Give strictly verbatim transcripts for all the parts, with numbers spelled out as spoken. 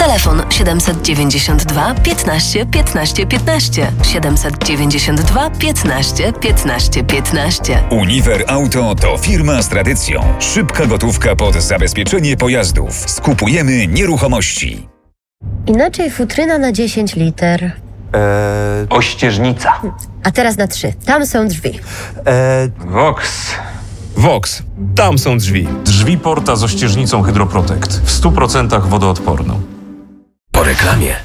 Telefon siedemset dziewięćdziesiąt dwa piętnaście piętnaście piętnaście. siedemset dziewięćdziesiąt dwa piętnaście piętnaście piętnaście. Uniwer Auto to firma z tradycją. Szybka gotówka pod zabezpieczenie pojazdów. Skupujemy nieruchomości. Inaczej futryna na dziesięć liter. Eee, Ościeżnica. A teraz na trzy. Tam są drzwi. eee, Vox. Vox. Tam są drzwi. Drzwi Porta z ościeżnicą Hydroprotect. W stu procentach wodoodporną. Po reklamie.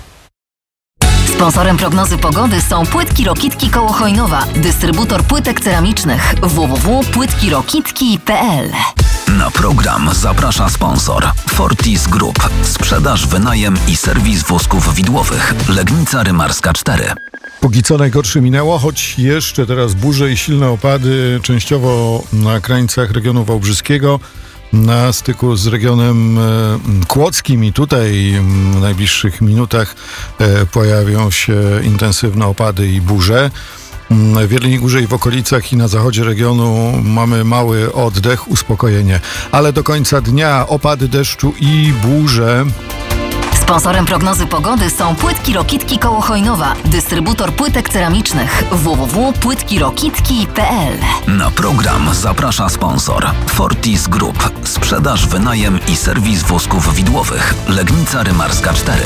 Sponsorem prognozy pogody są Płytki Rokitki koło Chojnowa. Dystrybutor płytek ceramicznych w w w kropka płytki rokitki kropka p l. Na program zaprasza sponsor Fortis Group. Sprzedaż, wynajem i serwis wózków widłowych. Legnica Rymarska cztery. Póki co najgorsze minęło, choć jeszcze teraz burze i silne opady częściowo na krańcach regionu wałbrzyskiego, na styku z regionem kłodzkim i tutaj w najbliższych minutach pojawią się intensywne opady i burze. W Jeleniej Górze i w okolicach i na zachodzie regionu mamy mały oddech, uspokojenie. Ale do końca dnia opady deszczu i burze. Sponsorem prognozy pogody są Płytki Rokitki koło Chojnowa. Dystrybutor płytek ceramicznych w w w kropka płytki rokitki kropka p l. Na program zaprasza sponsor Fortis Group. Sprzedaż, wynajem i serwis wózków widłowych. Legnica Rymarska cztery.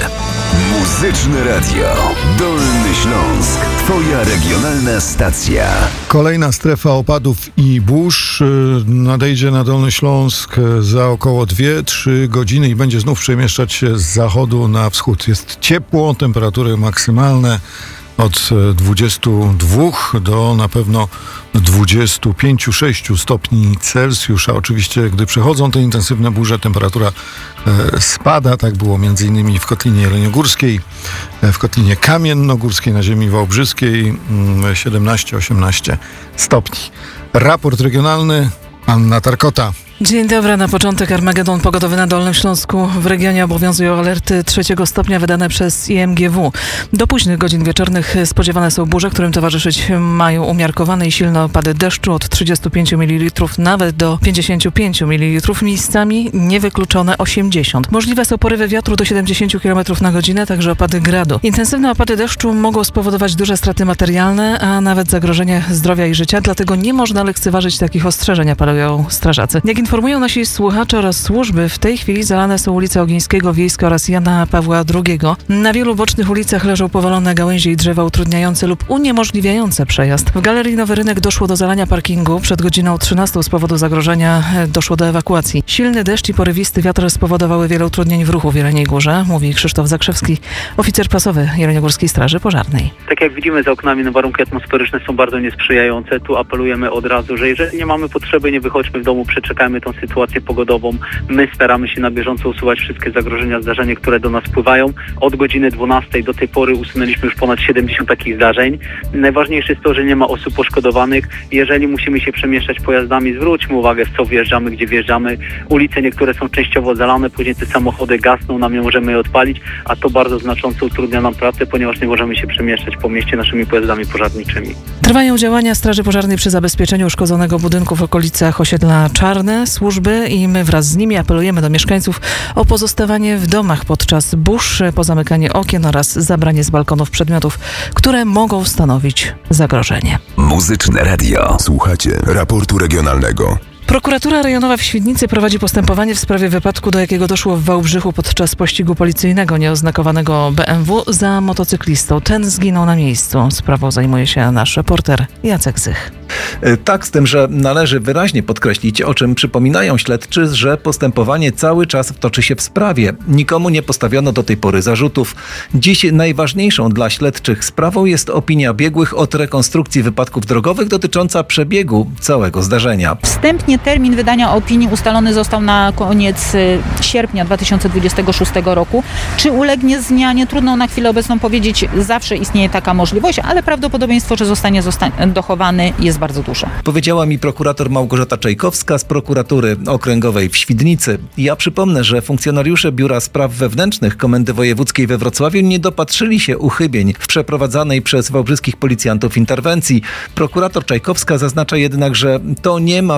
Muzyczne Radio. Dolny Śląsk. Twoja regionalna stacja. Kolejna strefa opadów i burz nadejdzie na Dolny Śląsk za około dwie trzy godziny i będzie znów przemieszczać się z zachodu na wschód. Jest ciepło, temperatury maksymalne od dwudziestu dwóch do na pewno dwudziestu pięciu sześciu stopni Celsjusza. Oczywiście, gdy przechodzą te intensywne burze, temperatura e, spada. Tak było między innymi w Kotlinie Jeleniogórskiej, e, w Kotlinie Kamiennogórskiej, na ziemi wałbrzyskiej mm, siedemnaście osiemnaście stopni. Raport regionalny, Anna Tarkota. Dzień dobry. Na początek Armagedon pogodowy na Dolnym Śląsku. W regionie obowiązują alerty trzeciego stopnia wydane przez I M G W. Do późnych godzin wieczornych spodziewane są burze, którym towarzyszyć mają umiarkowane i silne opady deszczu od trzydziestu pięciu mililitrów nawet do pięćdziesięciu pięciu mililitrów. Miejscami niewykluczone osiemdziesiąt. Możliwe są porywy wiatru do siedemdziesięciu kilometrów na godzinę, także opady gradu. Intensywne opady deszczu mogą spowodować duże straty materialne, a nawet zagrożenie zdrowia i życia, dlatego nie można lekceważyć takich ostrzeżeń, apelują strażacy. Jak informują nasi słuchacze oraz służby, w tej chwili zalane są ulice Ogińskiego, Wiejska oraz Jana Pawła drugiego. Na wielu bocznych ulicach leżą powalone gałęzie i drzewa utrudniające lub uniemożliwiające przejazd. W Galerii Nowy Rynek doszło do zalania parkingu. Przed godziną trzynastą z powodu zagrożenia doszło do ewakuacji. Silny deszcz i porywisty wiatr spowodowały wiele utrudnień w ruchu w Jeleniej Górze, mówi Krzysztof Zakrzewski, oficer prasowy Jeleniogórskiej Straży Pożarnej. Tak jak widzimy za oknami, no warunki atmosferyczne są bardzo niesprzyjające. Tu apelujemy od razu, że jeżeli nie mamy potrzeby, nie wychodźmy w domu, przeczekajmy tą sytuację pogodową. My staramy się na bieżąco usuwać wszystkie zagrożenia, zdarzenia, które do nas wpływają. Od godziny dwunastej do tej pory usunęliśmy już ponad siedemdziesiąt takich zdarzeń. Najważniejsze jest to, że nie ma osób poszkodowanych. Jeżeli musimy się przemieszczać pojazdami, zwróćmy uwagę, w co wjeżdżamy, gdzie wjeżdżamy. Ulice niektóre są częściowo zalane, później te samochody gasną, nam nie możemy je odpalić, a to bardzo znacząco utrudnia nam pracę, ponieważ nie możemy się przemieszczać po mieście naszymi pojazdami pożarniczymi. Trwają działania Straży Pożarnej przy zabezpieczeniu uszkodzonego budynku w okolicach osiedla Czarne. Służby i my wraz z nimi apelujemy do mieszkańców o pozostawanie w domach podczas burz, pozamykanie okien oraz zabranie z balkonów przedmiotów, które mogą stanowić zagrożenie. Muzyczne Radio. Słuchacie raportu regionalnego. Prokuratura rejonowa w Świdnicy prowadzi postępowanie w sprawie wypadku, do jakiego doszło w Wałbrzychu podczas pościgu policyjnego nieoznakowanego B M W za motocyklistą. Ten zginął na miejscu. Sprawą zajmuje się nasz reporter Jacek Zych. Tak, z tym, że należy wyraźnie podkreślić, o czym przypominają śledczy, że postępowanie cały czas toczy się w sprawie. Nikomu nie postawiono do tej pory zarzutów. Dziś najważniejszą dla śledczych sprawą jest opinia biegłych od rekonstrukcji wypadków drogowych dotycząca przebiegu całego zdarzenia. Wstępnie termin wydania opinii ustalony został na koniec sierpnia dwa tysiące dwudziestego szóstego roku. Czy ulegnie zmianie? Trudno na chwilę obecną powiedzieć. Zawsze istnieje taka możliwość, ale prawdopodobieństwo, że zostanie zosta- dochowany jest bardzo duże. Powiedziała mi prokurator Małgorzata Czajkowska z prokuratury okręgowej w Świdnicy. Ja przypomnę, że funkcjonariusze Biura Spraw Wewnętrznych Komendy Wojewódzkiej we Wrocławiu nie dopatrzyli się uchybień w przeprowadzanej przez wałbrzyskich policjantów interwencji. Prokurator Czajkowska zaznacza jednak, że to nie ma wpływu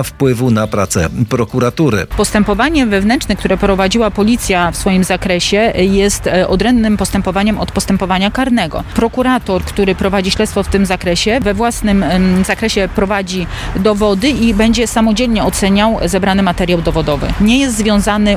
wpływu na pracę prokuratury. Postępowanie wewnętrzne, które prowadziła policja w swoim zakresie, jest odrębnym postępowaniem od postępowania karnego. Prokurator, który prowadzi śledztwo w tym zakresie, we własnym zakresie prowadzi dowody i będzie samodzielnie oceniał zebrany materiał dowodowy. Nie jest związany